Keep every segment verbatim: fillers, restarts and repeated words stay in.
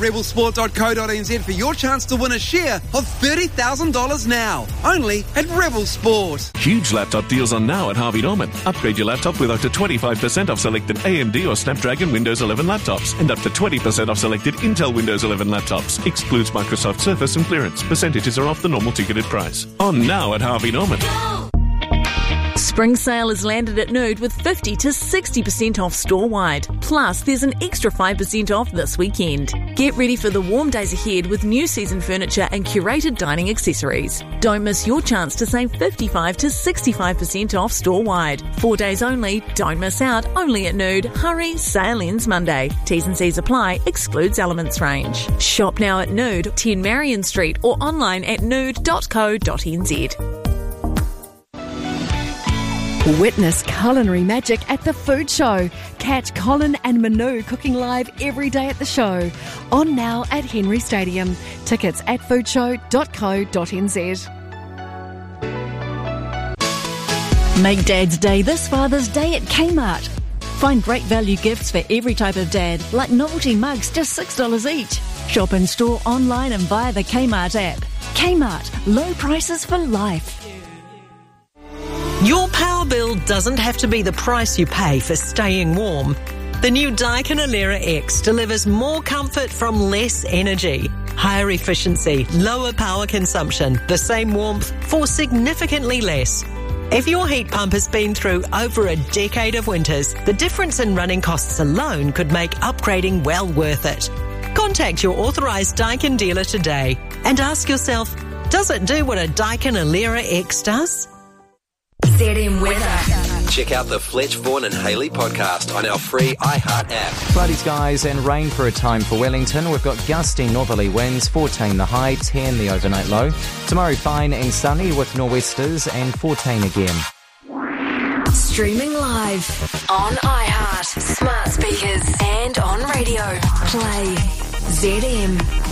rebel sport dot co dot n z for your chance to win a share of thirty thousand dollars now. Only at Rebel Sport. Huge laptop deals on now at Harvey Norman. Upgrade your laptop with up to twenty-five percent off selected A M D or Snapdragon Windows eleven laptops and up to twenty percent off selected Intel Windows eleven laptops. Excludes Microsoft Surface and clearance. Percentages are off the normal ticketed price. On now at Harvey Norman. Spring sale has landed at Nude with fifty to sixty percent off store-wide. Plus, there's an extra five percent off this weekend. Get ready for the warm days ahead with new season furniture and curated dining accessories. Don't miss your chance to save fifty-five to sixty-five percent off store-wide. Four days only, don't miss out, only at Nude. Hurry, sale ends Monday. T's and C's apply, excludes Elements range. Shop now at Nude, ten Marion Street or online at nude dot co dot n z. Witness culinary magic at the Food Show. Catch Colin and Manu cooking live every day at the show. On now at Henry Stadium. Tickets at food show dot co dot n z. Make Dad's Day this Father's Day at Kmart. Find great value gifts for every type of dad, like novelty mugs, just six dollars each. Shop in store, online and via the Kmart app. Kmart, low prices for life. Your power bill doesn't have to be the price you pay for staying warm. The new Daikin Alera X delivers more comfort from less energy, higher efficiency, lower power consumption, the same warmth for significantly less. If your heat pump has been through over a decade of winters, the difference in running costs alone could make upgrading well worth it. Contact your authorised Daikin dealer today and ask yourself, does it do what a Daikin Alera X does? Z M Weather. Check out the Fletch, Vaughan and Hayley podcast on our free iHeart app. Cloudy skies and rain for a time for Wellington. We've got gusty northerly winds, fourteen the high, ten the overnight low. Tomorrow fine and sunny with nor'westers and fourteen again. Streaming live on iHeart, smart speakers and on radio. Play Z M.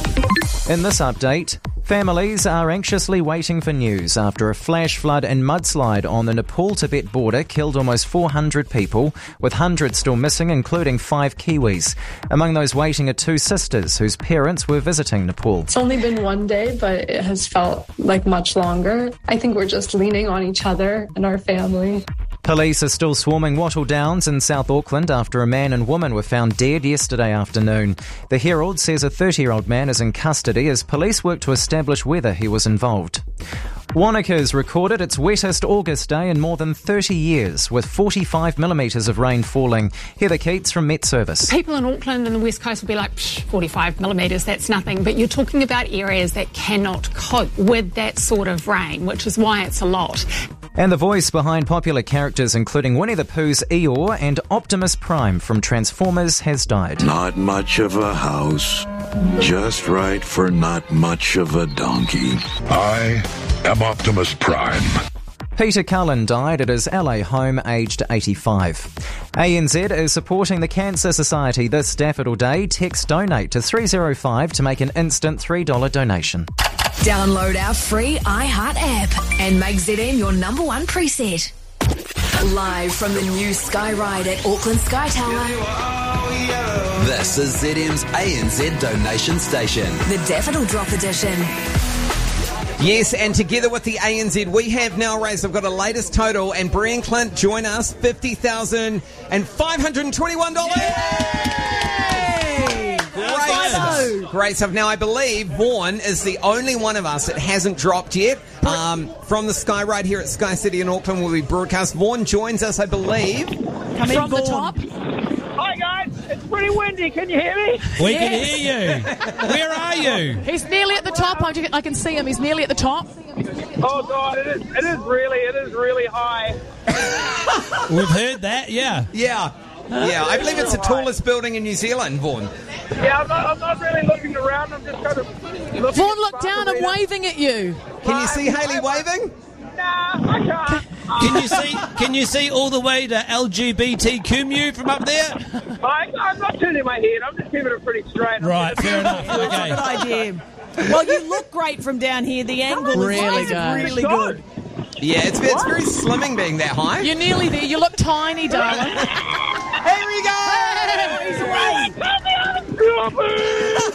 In this update, families are anxiously waiting for news after a flash flood and mudslide on the Nepal-Tibet border killed almost four hundred people, with hundreds still missing, including five Kiwis. Among those waiting are two sisters whose parents were visiting Nepal. It's only been one day, but it has felt like much longer. I think we're just leaning on each other and our family. Police are still swarming Wattle Downs in South Auckland after a man and woman were found dead yesterday afternoon. The Herald says a thirty-year-old man is in custody as police work to establish whether he was involved. Wanaka's recorded its wettest August day in more than thirty years, with forty-five millimetres of rain falling. Heather Keats from Met Service. People in Auckland and the West Coast will be like, psh, forty-five millimetres, that's nothing. But you're talking about areas that cannot cope with that sort of rain, which is why it's a lot. And the voice behind popular characters including Winnie the Pooh's Eeyore and Optimus Prime from Transformers has died. Not much of a house, just right for not much of a donkey. I am Optimus Prime. Peter Cullen died at his L A home aged eighty-five. A N Z is supporting the Cancer Society this Daffodil Day. Text donate to three oh five to make an instant three dollars donation. Download our free iHeart app and make Z M your number one preset. Live from the new Sky Ride at Auckland Sky Tower. This is Z M's A N Z donation station. The Daffodil Drop Edition. Yes, and together with the A N Z, we have now raised, I've got a latest total, and Bree and Clint join us, fifty thousand five hundred twenty-one dollars. Great. Great stuff. Now, I believe Vaughan is the only one of us that hasn't dropped yet. Um, from the Sky Ride here at Sky City in Auckland will be broadcast. Vaughan joins us, I believe. Come in, from the Vaughan. top. Hi, guys. It's pretty windy. Can you hear me? We Yes. can hear you. Where are you? He's nearly at the top. I I can see him. He's nearly at the top. Oh, God. It is, it is really, it is really high. We've heard that, yeah. Yeah. Yeah, I believe it's the tallest building in New Zealand, Vaughan. Yeah, I'm not, I'm not really looking around. I'm just kind of looking. Vaughan, look down. I'm waving at you. Can you see Hayley waving? Nah, I can't. Can you see Can you see all the way to L G B T Q M U from up there? I, I'm not turning my head. I'm just keeping it pretty straight. Right, fair enough. Good Okay. idea. Well, you look great from down here. The angle Really is good. really good. Yeah, it's, it's very slimming being that high. You're nearly there. You look tiny, darling. Here we go! He's away.